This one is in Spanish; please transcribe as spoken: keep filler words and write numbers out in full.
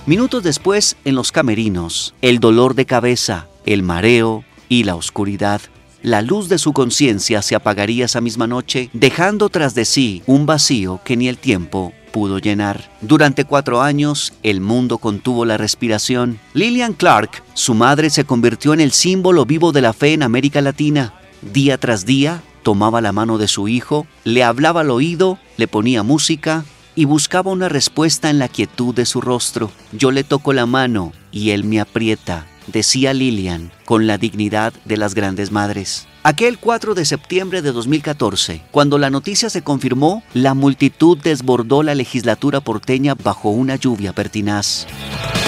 Minutos después, en los camerinos, el dolor de cabeza, el mareo y la oscuridad. La luz de su conciencia se apagaría esa misma noche, dejando tras de sí un vacío que ni el tiempo pudo llenar. Durante cuatro años, el mundo contuvo la respiración. Lillian Clark, su madre, se convirtió en el símbolo vivo de la fe en América Latina. Día tras día, tomaba la mano de su hijo, le hablaba al oído, le ponía música y buscaba una respuesta en la quietud de su rostro. Yo le toco la mano y él me aprieta, decía Lillian, con la dignidad de las grandes madres. Aquel cuatro de septiembre de dos mil catorce, cuando la noticia se confirmó, la multitud desbordó la legislatura porteña bajo una lluvia pertinaz.